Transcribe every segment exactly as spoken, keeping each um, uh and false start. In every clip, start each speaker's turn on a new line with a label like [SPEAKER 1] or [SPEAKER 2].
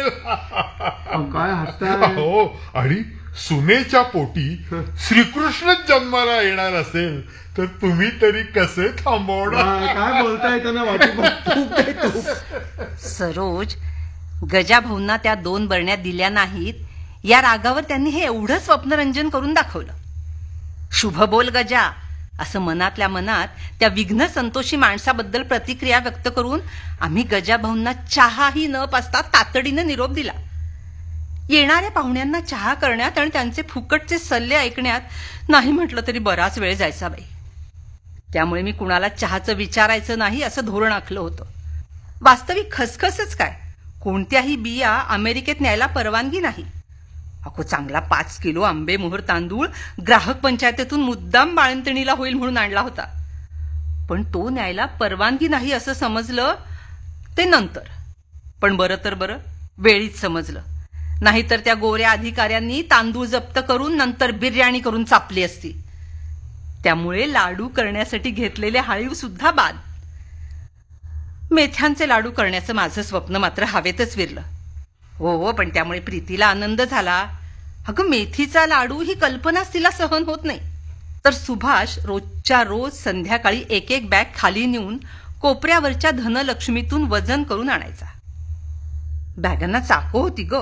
[SPEAKER 1] काय हसताय?
[SPEAKER 2] हो, आणि सुनेच्या पोटी श्रीकृष्णच जन्माला येणार असेल तर तुम्ही तरी कसे थांबवणार?
[SPEAKER 1] काय बोलताय त्यांना वाटू.
[SPEAKER 3] सरोज, गजा भाऊंना त्या दोन बरण्या दिल्या नाहीत या रागावर त्यांनी हे एवढं स्वप्नरंजन करून दाखवलं. शुभ बोल गजा, असं मनातल्या मनात त्या विघ्न संतोषी माणसाबद्दल प्रतिक्रिया व्यक्त करून आम्ही गजा भाऊंना चहाही न पाजता तातडीनं निरोप दिला. येणाऱ्या पाहुण्यांना चहा करण्यात आणि त्यांचे फुकटचे सल्ले ऐकण्यात नाही म्हटलं तरी बराच वेळ जायचा बाई. त्यामुळे मी कुणाला चहाचं विचारायचं नाही असं धोरण आखलं होतं. वास्तविक खसखसच काय, कोणत्याही बिया अमेरिकेत न्यायला परवानगी नाही. अहो, चांगला पाच किलो आंबे मोहर तांदूळ ग्राहक पंचायतीतून मुद्दाम बाळंतणीला होईल म्हणून आणला होता. पण तो न्यायला परवानगी नाही असं समजलं ते नंतर. पण बरं तर बरं, वेळीच समजलं. नाहीतर त्या गोऱ्या अधिकाऱ्यांनी तांदूळ जप्त करून नंतर बिर्याणी करून चापली असती. त्यामुळे लाडू करण्यासाठी घेतलेले हाळीव सुद्धा बाद. मेथ्यांचे लाडू करण्याचं माझं स्वप्न मात्र हवेतच विरलं. हो हो, पण त्यामुळे प्रीतीला आनंद झाला. अगं, मेथीचा लाडू ही कल्पनाच तिला सहन होत नाही. तर सुभाष रोजच्या रोज संध्याकाळी एक एक बॅग खाली नेऊन कोपऱ्यावरच्या धनलक्ष्मीतून वजन करून आणायचा. बॅगांना चाकं होती ग,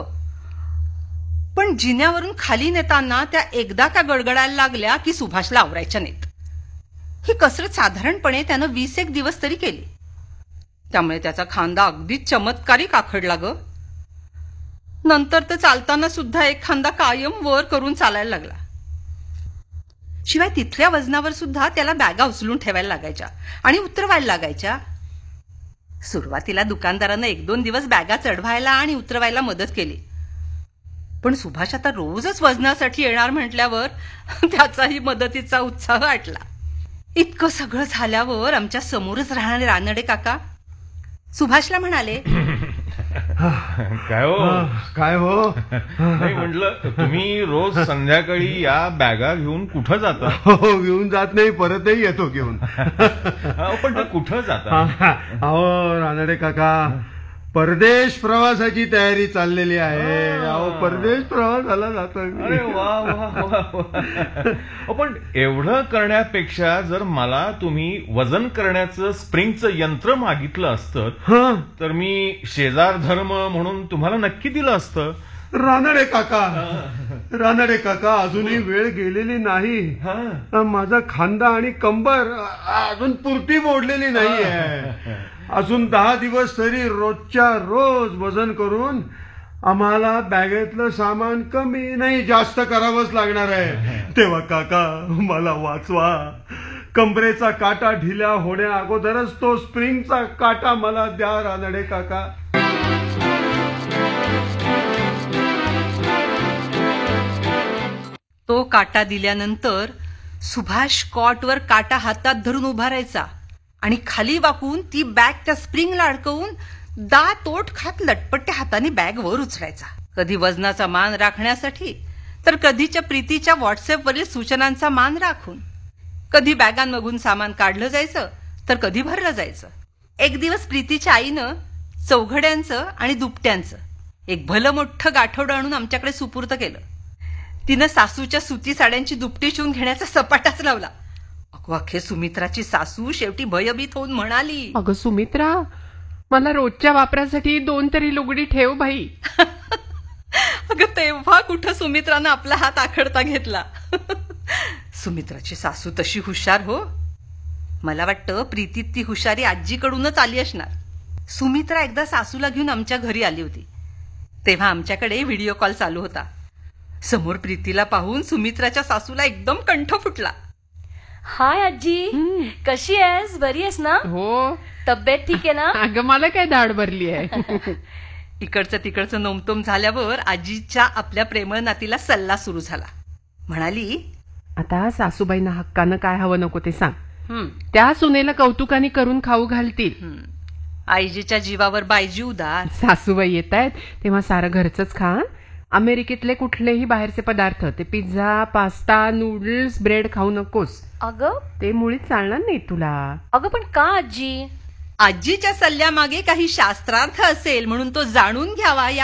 [SPEAKER 3] पण जिन्यावरून खाली नेताना त्या एकदा का गडगडायला लागल्या की सुभाषला आवरायच्या नाहीत. ही कसरत साधारणपणे त्यानं वीस एक दिवस तरी केली. त्यामुळे त्याचा खांदा अगदी चमत्कारिक आखडला ग. नंतर तर चालताना सुद्धा एक खांदा कायम वर करून चालायला लागला. शिवाय तिथल्या वजनावर सुद्धा त्याला बॅगा उचलून ठेवायला लागायच्या आणि उतरवायला लागायच्या. सुरुवातीला दुकानदारानं एक दोन दिवस बॅगा चढवायला आणि उतरवायला मदत केली. पण सुभाष आता रोजच वजनासाठी येणार म्हटल्यावर त्याचाही मदतीचा उत्साह आटला. इतकं सगळं झाल्यावर आमच्या समोरच राहणारे रानडे काका सुभाषला म्हणाले,
[SPEAKER 4] काय हो
[SPEAKER 1] काय हो
[SPEAKER 4] नाही म्हटलं, तुम्ही रोज संध्याकाळी या बॅगा घेऊन कुठं जाता?
[SPEAKER 1] हो, घेऊन जात नाही, परतही येतो घेऊन.
[SPEAKER 4] पण कुठं जाता?
[SPEAKER 1] अहो रानडे काका, परदेश प्रवासाची तयारी चाललेली आहे. अहो, परदेश प्रवासाला जातोय.
[SPEAKER 4] अरे वा वा वा. पण एवढं करण्यापेक्षा जर मला तुम्ही वजन करण्याचं स्प्रिंगचं यंत्र मागितलं असतं तर मी शेजार धर्म म्हणून तुम्हाला नक्की दिलं असतं.
[SPEAKER 1] रानडे काका, रानडे काका, अजूनही वेळ गेलेली नाही. माझा खांदा आणि कंबर अजून पुरती मोडलेली नाहीये. अजून दहा दिवस तरी रोजच्या रोज वजन करून आम्हाला बॅगेतलं सामान कमी नाही जास्त करावंच लागणार आहे. तेव्हा काका मला वाचवा. कंबरेचा काटा ढिल्या होण्या अगोदरच तो स्प्रिंगचा काटा मला द्या रानडे काका.
[SPEAKER 3] तो काटा दिल्यानंतर सुभाष कॉटवर काटा हातात धरून उभा राहायचा आणि खाली वाकून ती बॅग त्या स्प्रिंगला अडकवून दात ओठ खात लटपट्या हाताने बॅग वर उचलायचा. कधी वजनाचा मान राखण्यासाठी तर कधीच्या प्रीतीच्या व्हॉट्सअपवरील सूचनांचा मान राखून. कधी बॅगांमधून सामान काढलं जायचं तर कधी भरलं जायचं. एक दिवस प्रीतीच्या आईनं चौघड्यांचं आणि दुपट्यांचं एक भलं मोठं गाठोडं आणून आमच्याकडे सुपूर्त केलं. तिनं सासूच्या सुती साड्यांची दुपटी शिवून घेण्याचा सपाटाच लावला. अख्खे सुमित्राची सासू शेवटी भयभीत होऊन म्हणाली,
[SPEAKER 5] अगं सुमित्रा, मला रोजच्या वापरासाठी दोन तरी लुगडी ठेव बाई.
[SPEAKER 3] अगं तेव्हा कुठं सुमित्रानं आपला हात आखडता घेतला. सुमित्राची सासू तशी हुशार हो. मला वाटतं प्रीतीत ती हुशारी आजीकडूनच आली असणार. सुमित्रा एकदा सासूला घेऊन आमच्या घरी आली होती. तेव्हा आमच्याकडे व्हिडिओ कॉल चालू होता. समोर प्रीतीला पाहून सुमित्राच्या सासूला एकदम कंठ फुटला.
[SPEAKER 6] हाय आजी, कशी आहेस? बरी आहेस ना?
[SPEAKER 5] हो.
[SPEAKER 6] तब्येत ठीक आहे ना?
[SPEAKER 5] अगं मला काय दाढ भरली आहे.
[SPEAKER 3] इकडचं तिकडचं नोमतोम झाल्यावर आजीच्या आपल्या प्रेमळ नातीला सल्ला सुरू झाला. म्हणाली,
[SPEAKER 5] आता सासूबाईंना हक्कानं काय हवं नको ते सांग. त्या सुनेला कौतुकाने करून खाऊ घालतील.
[SPEAKER 3] आईजीच्या जीवावर बायजी उदार.
[SPEAKER 5] सासूबाई येत आहेत तेव्हा सारं घरचंच खा. अमेरिकेतले कुठलेही बाहेरचे पदार्थ, ते पिझ्झा, पास्ता, नूडल्स, ब्रेड खाऊ नकोस.
[SPEAKER 6] अगं
[SPEAKER 5] ते मुळीच चालणार नाही तुला.
[SPEAKER 6] अगं पण का आजी?
[SPEAKER 3] आजीच्या सल्ल्यामागे काही शास्त्रार्थ असेल म्हणून तो जाणून घ्यावा